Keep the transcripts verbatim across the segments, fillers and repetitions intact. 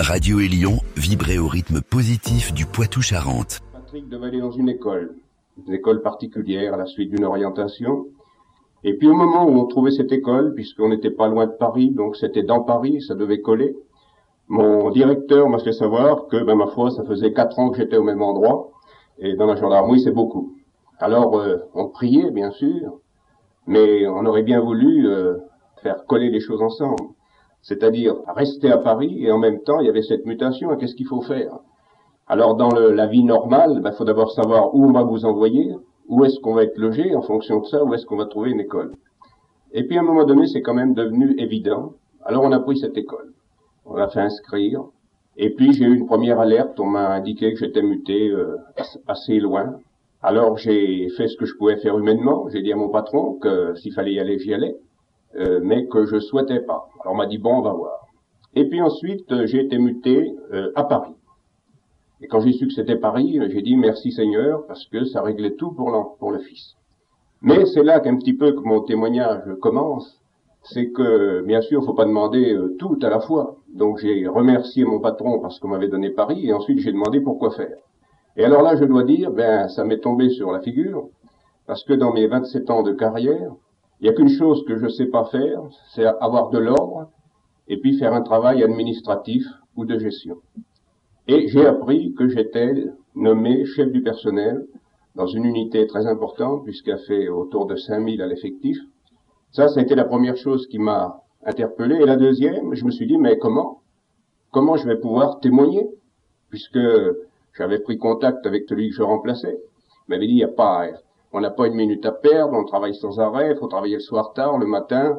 Radio Élion, vibrez au rythme positif du Poitou-Charentes. Patrick devait aller dans une école, une école particulière à la suite d'une orientation. Et puis au moment où on trouvait cette école, puisqu'on n'était pas loin de Paris, donc c'était dans Paris, ça devait coller, mon directeur m'a fait savoir que, ben ma foi, ça faisait quatre ans que j'étais au même endroit, et dans la gendarmerie c'est beaucoup. Alors euh, on priait bien sûr, mais on aurait bien voulu euh, faire coller les choses ensemble. C'est-à-dire rester à Paris, et en même temps, il y avait cette mutation, qu'est-ce qu'il faut faire? Alors, dans le, la vie normale, il ben, faut d'abord savoir où on va vous envoyer, où est-ce qu'on va être logé, en fonction de ça, où est-ce qu'on va trouver une école. Et puis, à un moment donné, c'est quand même devenu évident. Alors, on a pris cette école. On l'a fait inscrire. Et puis, j'ai eu une première alerte, on m'a indiqué que j'étais muté euh, assez loin. Alors, j'ai fait ce que je pouvais faire humainement. J'ai dit à mon patron que s'il fallait y aller, j'y allais. Euh, mais que je souhaitais pas. Alors on m'a dit bon, on va voir. Et puis ensuite, euh, j'ai été muté euh, à Paris. Et quand j'ai su que c'était Paris, euh, j'ai dit merci Seigneur, parce que ça réglait tout pour, pour le Fils. Mais c'est là qu'un petit peu que mon témoignage commence, c'est que bien sûr, il faut pas demander euh, tout à la fois. Donc j'ai remercié mon patron parce qu'on m'avait donné Paris, et ensuite j'ai demandé pourquoi faire. Et alors là, je dois dire, ben ça m'est tombé sur la figure, parce que dans mes vingt-sept ans de carrière, il n'y a qu'une chose que je ne sais pas faire, c'est avoir de l'ordre et puis faire un travail administratif ou de gestion. Et j'ai appris que j'étais nommé chef du personnel dans une unité très importante puisqu'elle fait autour de cinq mille à l'effectif. Ça, ça a été la première chose qui m'a interpellé. Et la deuxième, je me suis dit, mais comment Comment je vais pouvoir témoigner? Puisque j'avais pris contact avec celui que je remplaçais. Il m'avait dit, il n'y a pas... On n'a pas une minute à perdre, on travaille sans arrêt, il faut travailler le soir tard, le matin.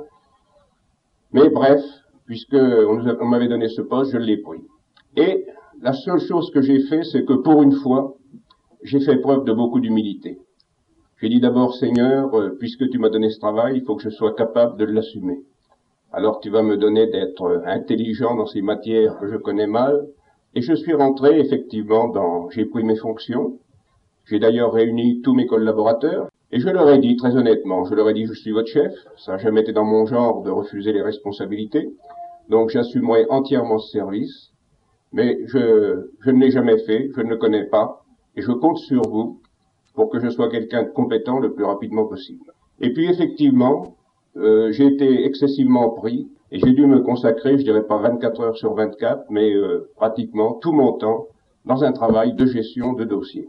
Mais bref, puisque on, on m'avait donné ce poste, je l'ai pris. Et la seule chose que j'ai fait, c'est que pour une fois, j'ai fait preuve de beaucoup d'humilité. J'ai dit d'abord, Seigneur, puisque tu m'as donné ce travail, il faut que je sois capable de l'assumer. Alors tu vas me donner d'être intelligent dans ces matières que je connais mal. Et je suis rentré effectivement dans, j'ai pris mes fonctions. J'ai d'ailleurs réuni tous mes collaborateurs et je leur ai dit très honnêtement, je leur ai dit je suis votre chef, ça n'a jamais été dans mon genre de refuser les responsabilités, donc j'assumerai entièrement ce service, mais je, je ne l'ai jamais fait, je ne le connais pas et je compte sur vous pour que je sois quelqu'un de compétent le plus rapidement possible. Et puis effectivement, euh, j'ai été excessivement pris et j'ai dû me consacrer, je dirais pas vingt-quatre heures sur vingt-quatre, mais euh, pratiquement tout mon temps dans un travail de gestion de dossier.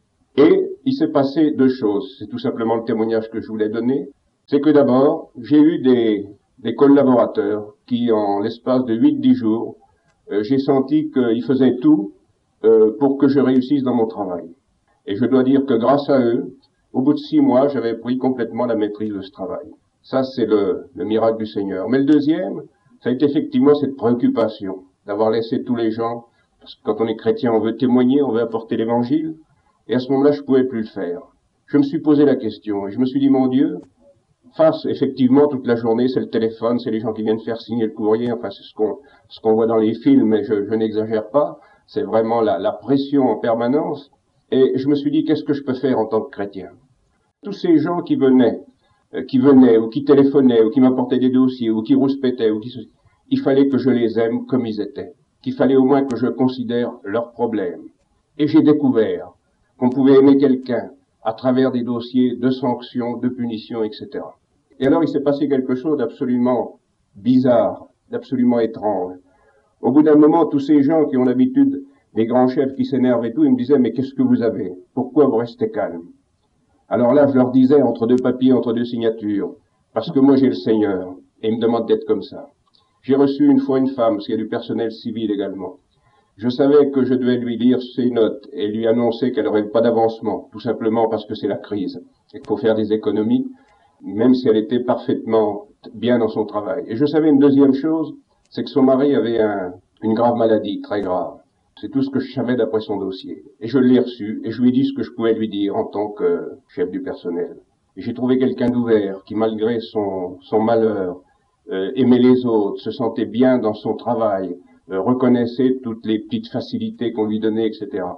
Et il s'est passé deux choses, c'est tout simplement le témoignage que je voulais donner, c'est que d'abord, j'ai eu des, des collaborateurs qui, en l'espace de huit dix jours, euh, j'ai senti qu'ils faisaient tout euh, pour que je réussisse dans mon travail. Et je dois dire que grâce à eux, au bout de six mois, j'avais pris complètement la maîtrise de ce travail. Ça, c'est le, le miracle du Seigneur. Mais le deuxième, ça a été effectivement cette préoccupation d'avoir laissé tous les gens, parce que quand on est chrétien, on veut témoigner, on veut apporter l'évangile. Et à ce moment-là, je pouvais plus le faire. Je me suis posé la question et je me suis dit, mon Dieu, face, effectivement, toute la journée, c'est le téléphone, c'est les gens qui viennent faire signer le courrier, enfin, c'est ce qu'on, ce qu'on voit dans les films, mais je, je n'exagère pas. C'est vraiment la, la pression en permanence. Et je me suis dit, qu'est-ce que je peux faire en tant que chrétien? Tous ces gens qui venaient, euh, qui venaient, ou qui téléphonaient, ou qui m'apportaient des dossiers, ou qui rouspétaient, ou qui, il fallait que je les aime comme ils étaient. Qu'il fallait au moins que je considère leurs problèmes. Et j'ai découvert qu'on pouvait aimer quelqu'un à travers des dossiers de sanctions, de punitions, et cetera. Et alors il s'est passé quelque chose d'absolument bizarre, d'absolument étrange. Au bout d'un moment, tous ces gens qui ont l'habitude, des grands chefs qui s'énervent et tout, ils me disaient, mais qu'est-ce que vous avez? Pourquoi vous restez calme? Alors là, je leur disais, entre deux papiers, entre deux signatures, parce que moi j'ai le Seigneur, et il me demande d'être comme ça. J'ai reçu une fois une femme, parce qu'il y a du personnel civil également. Je savais que je devais lui lire ses notes et lui annoncer qu'elle n'aurait pas d'avancement, tout simplement parce que c'est la crise et qu'il faut faire des économies, même si elle était parfaitement bien dans son travail. Et je savais une deuxième chose, c'est que son mari avait un, une grave maladie, très grave. C'est tout ce que je savais d'après son dossier. Et je l'ai reçu et je lui ai dit ce que je pouvais lui dire en tant que chef du personnel. Et j'ai trouvé quelqu'un d'ouvert qui, malgré son, son malheur, euh, aimait les autres, se sentait bien dans son travail, Euh, reconnaissait toutes les petites facilités qu'on lui donnait, et cetera.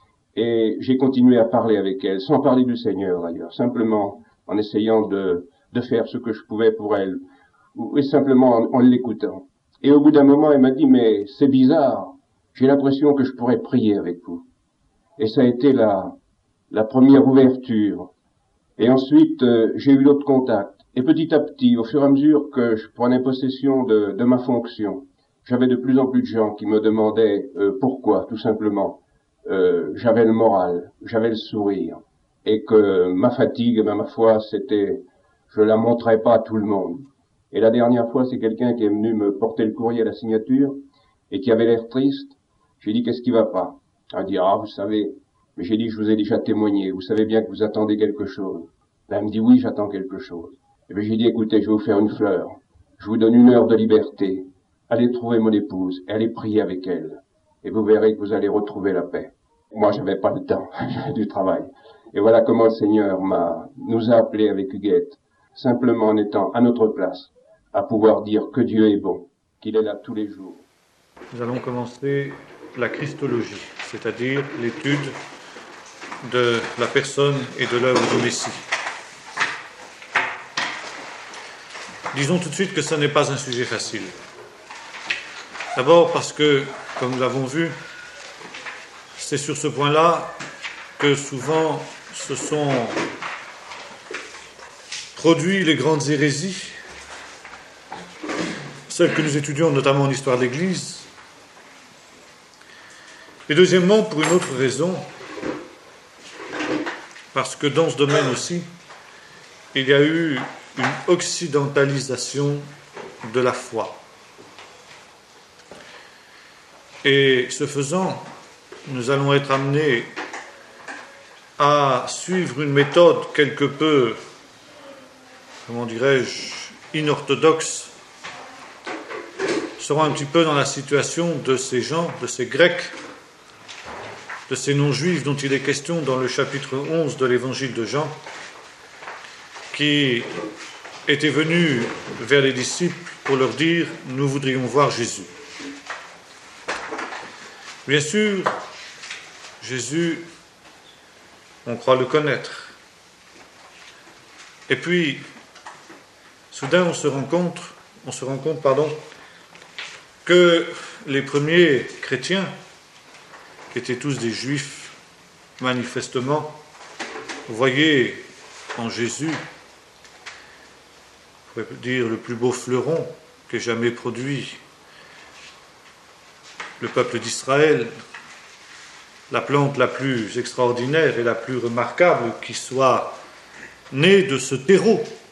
Et j'ai continué à parler avec elle, sans parler du Seigneur d'ailleurs, simplement en essayant de, de faire ce que je pouvais pour elle, ou, et simplement en, en l'écoutant. Et au bout d'un moment, elle m'a dit, mais c'est bizarre, j'ai l'impression que je pourrais prier avec vous. Et ça a été la, la première ouverture. Et ensuite, euh, j'ai eu d'autres contacts. Et petit à petit, au fur et à mesure que je prenais possession de, de ma fonction, j'avais de plus en plus de gens qui me demandaient euh, pourquoi, tout simplement. Euh, j'avais le moral, j'avais le sourire. Et que ma fatigue, ben, ma foi, c'était, je la montrais pas à tout le monde. Et la dernière fois, c'est quelqu'un qui est venu me porter le courrier à la signature et qui avait l'air triste. J'ai dit, qu'est-ce qui va pas? Elle a dit, ah, vous savez, mais j'ai dit, je vous ai déjà témoigné, vous savez bien que vous attendez quelque chose. Ben, elle me dit, oui, j'attends quelque chose. Et bien, j'ai dit, écoutez, je vais vous faire une fleur. Je vous donne une heure de liberté. Allez trouver mon épouse et allez prier avec elle. Et vous verrez que vous allez retrouver la paix. Moi, j'avais pas le temps, j'avais du travail. Et voilà comment le Seigneur m'a, nous a appelés avec Huguette, simplement en étant à notre place, à pouvoir dire que Dieu est bon, qu'il est là tous les jours. Nous allons commencer la Christologie, c'est-à-dire l'étude de la personne et de l'œuvre du Messie. Disons tout de suite que ce n'est pas un sujet facile. D'abord parce que, comme nous l'avons vu, c'est sur ce point-là que souvent se sont produits les grandes hérésies, celles que nous étudions notamment en histoire de l'Église. Et deuxièmement, pour une autre raison, parce que dans ce domaine aussi, il y a eu une occidentalisation de la foi. Et ce faisant, nous allons être amenés à suivre une méthode quelque peu, comment dirais-je, inorthodoxe. Nous serons un petit peu dans la situation de ces gens, de ces Grecs, de ces non-juifs dont il est question dans le chapitre onze de l'évangile de Jean, qui étaient venus vers les disciples pour leur dire « Nous voudrions voir Jésus ». Bien sûr, Jésus, on croit le connaître. Et puis, soudain, on se rend compte, on se rend compte, pardon, que les premiers chrétiens, qui étaient tous des juifs, manifestement, voyaient en Jésus, on pourrait dire le plus beau fleuron qu'ait jamais produit le peuple d'Israël, la plante la plus extraordinaire et la plus remarquable qui soit née de ce terreau